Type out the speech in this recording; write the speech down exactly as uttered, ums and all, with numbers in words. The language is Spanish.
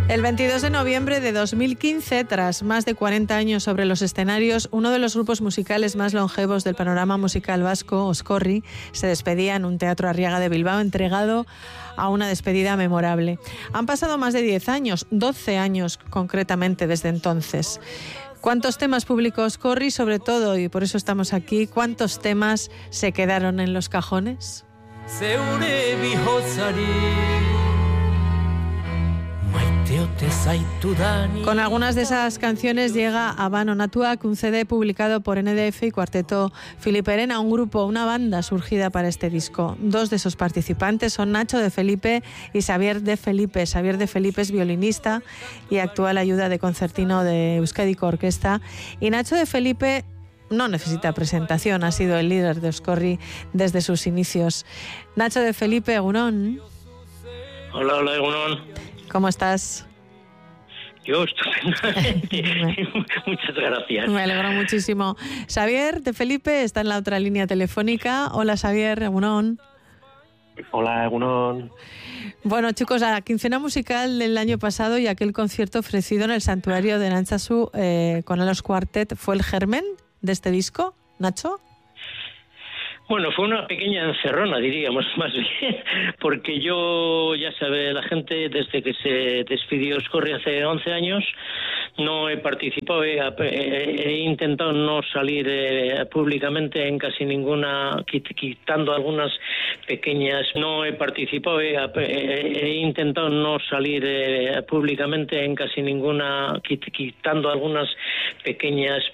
El veintidós de noviembre de dos mil quince, tras más de cuarenta años sobre los escenarios, uno de los grupos musicales más longevos del panorama musical vasco, Oscorri, se despedía en un teatro Arriaga de Bilbao, entregado a una despedida memorable. Han pasado más de diez años, doce años concretamente desde entonces. ¿Cuántos temas publicó Oscorri? Sobre todo, y por eso estamos aquí, ¿cuántos temas se quedaron en los cajones? Con algunas de esas canciones llega Habano Natuak, un C D publicado por N D F y Cuarteto Filiperena, un grupo, una banda surgida para este disco. Dos de esos participantes son Nacho de Felipe y Xavier de Felipe. Xavier de Felipe es violinista y actual ayuda de concertino de Euskadiko Orquesta. Y Nacho de Felipe no necesita presentación, ha sido el líder de Oscorri desde sus inicios. Nacho de Felipe, Egunon. Hola, hola, Egunon. ¿Cómo estás? Yo estupendamente. Muchas gracias. Me alegro muchísimo. Xavier de Felipe está en la otra línea telefónica. Hola, Xavier, Egunon. Hola, Egunon. Bueno, chicos, a la quincena musical del año pasado y aquel concierto ofrecido en el Santuario de Arantzazu eh, con los Quartet, ¿fue el germen de este disco, Nacho? Bueno, fue una pequeña encerrona, diríamos, más bien, porque yo, ya sabe la gente, desde que se despidió Oscorri hace once años, no he participado, he, he intentado no salir eh, públicamente en casi ninguna, quitando algunas pequeñas, no he participado, he, he intentado no salir eh, públicamente en casi ninguna, quitando algunas pequeñas